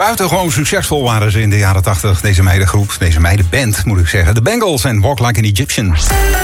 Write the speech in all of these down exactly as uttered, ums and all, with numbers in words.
Buitengewoon succesvol waren ze in de jaren tachtig, deze meidengroep, deze meidenband moet ik zeggen. De Bangles en Walk Like an Egyptian.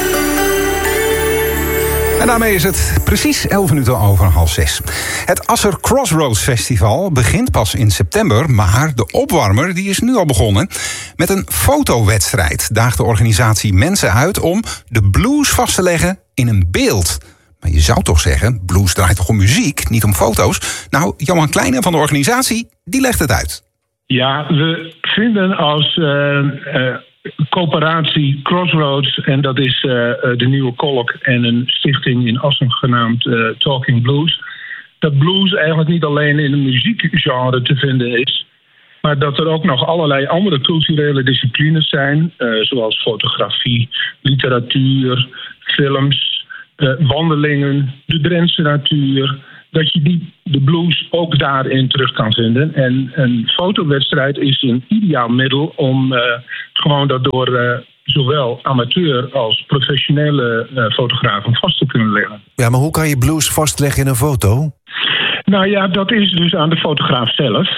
En daarmee is het precies elf minuten over half zes. Het Asser Crossroads Festival begint pas in september, maar de opwarmer die is nu al begonnen. Met een fotowedstrijd daagt de organisatie mensen uit om de blues vast te leggen in een beeld. Maar je zou toch zeggen, blues draait toch om muziek, niet om foto's? Nou, Johan Kleine van de organisatie, die legt het uit. Ja, we vinden als uh, uh, coöperatie Crossroads, en dat is uh, de Nieuwe Kolk en een stichting in Assen genaamd uh, Talking Blues, dat blues eigenlijk niet alleen in een muziekgenre te vinden is, maar dat er ook nog allerlei andere culturele disciplines zijn, uh, zoals fotografie, literatuur, films, Uh, wandelingen, de Drentse natuur, dat je die, de blues ook daarin terug kan vinden. En een fotowedstrijd is een ideaal middel om uh, gewoon dat door uh, zowel amateur als professionele uh, fotografen vast te kunnen leggen. Ja, maar hoe kan je blues vastleggen in een foto? Nou ja, dat is dus aan de fotograaf zelf.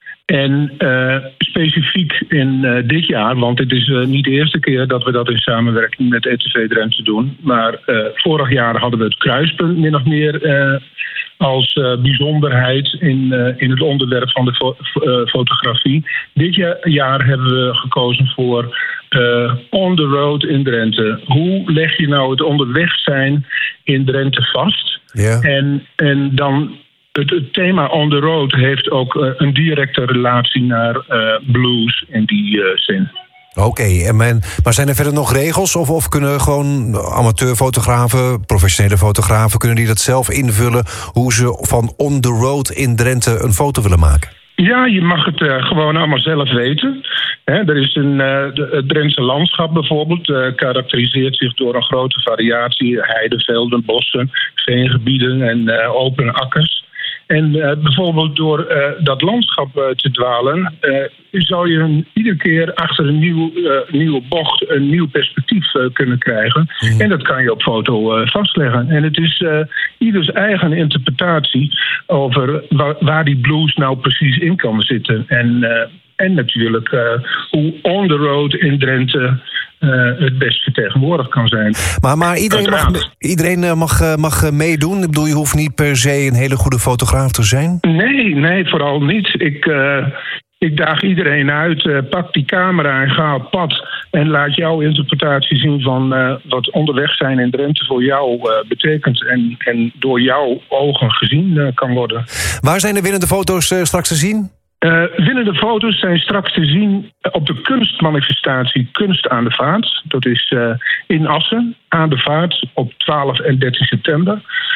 En uh, specifiek in uh, dit jaar, want het is uh, niet de eerste keer dat we dat in samenwerking met E T V Drenthe doen. Maar uh, vorig jaar hadden we het kruispunt min of meer uh, als uh, bijzonderheid in, uh, in het onderwerp van de fo- uh, fotografie. Dit jaar, jaar hebben we gekozen voor uh, On the Road in Drenthe. Hoe leg je nou het onderweg zijn in Drenthe vast? Yeah. En, en dan... Het, het thema On the Road heeft ook uh, een directe relatie naar uh, blues in die uh, zin. Oké, okay, en men, maar zijn er verder nog regels? Of, of kunnen gewoon amateurfotografen, professionele fotografen, kunnen die dat zelf invullen hoe ze van On the Road in Drenthe een foto willen maken? Ja, je mag het uh, gewoon allemaal zelf weten. He, er is een, uh, de, het Drentse landschap bijvoorbeeld uh, karakteriseert zich door een grote variatie. Heidevelden, bossen, veengebieden en uh, open akkers. En uh, bijvoorbeeld door uh, dat landschap uh, te dwalen, uh, zou je een, iedere keer achter een nieuw, uh, nieuwe bocht een nieuw perspectief uh, kunnen krijgen. Mm. En dat kan je op foto uh, vastleggen. En het is uh, ieders eigen interpretatie over wa- waar die blues nou precies in kan zitten. En, uh, en natuurlijk uh, hoe on the road in Drenthe Uh, het best vertegenwoordigd kan zijn. Maar, maar iedereen, mag, iedereen mag, mag meedoen? Ik bedoel, je hoeft niet per se een hele goede fotograaf te zijn? Nee, nee, vooral niet. Ik, uh, ik daag iedereen uit. Uh, pak die camera en ga op pad. En laat jouw interpretatie zien van uh, wat onderweg zijn in Drenthe voor jou uh, betekent. En, en door jouw ogen gezien uh, kan worden. Waar zijn de winnende foto's uh, straks te zien? Uh, winnende foto's zijn straks te zien op de kunstmanifestatie Kunst aan de Vaart. Dat is uh, in Assen, aan de Vaart, op twaalf en dertien september.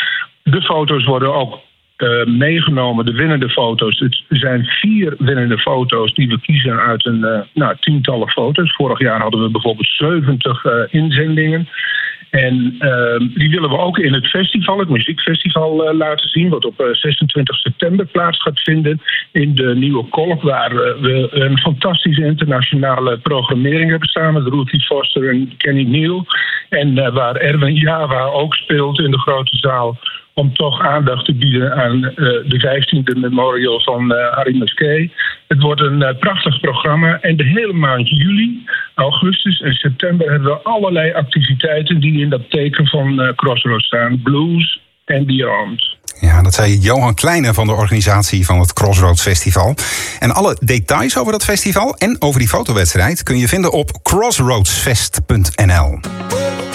De foto's worden ook uh, meegenomen, de winnende foto's. Het zijn vier winnende foto's die we kiezen uit een uh, nou, tientallen foto's. Vorig jaar hadden we bijvoorbeeld zeventig uh, inzendingen. En uh, die willen we ook in het festival, het muziekfestival, uh, laten zien, wat op uh, zesentwintig september plaats gaat vinden in de Nieuwe Kolk, waar uh, we een fantastische internationale programmering hebben staan met Ruthie Foster en Kenny Neal. En uh, waar Erwin Java ook speelt in de grote zaal, om toch aandacht te bieden aan uh, de vijftiende memorial van uh, Harry Musquet. Het wordt een uh, prachtig programma. En de hele maand juli, augustus en september hebben we allerlei activiteiten die in dat teken van uh, Crossroads staan. Blues and beyond. Ja, dat zei Johan Kleine van de organisatie van het Crossroads Festival. En alle details over dat festival en over die fotowedstrijd kun je vinden op crossroadsfest punt n l.